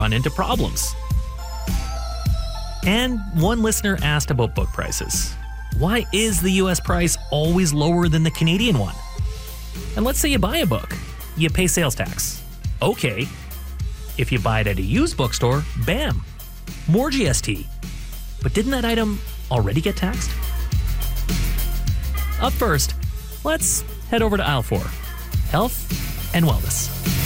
run into problems. And one listener asked about book prices. Why is the US price always lower than the Canadian one? And let's say you buy a book. You pay sales tax. Okay. If you buy it at a used bookstore, bam, more GST. But didn't that item already get taxed? Up first, let's head over to aisle 4, health and wellness.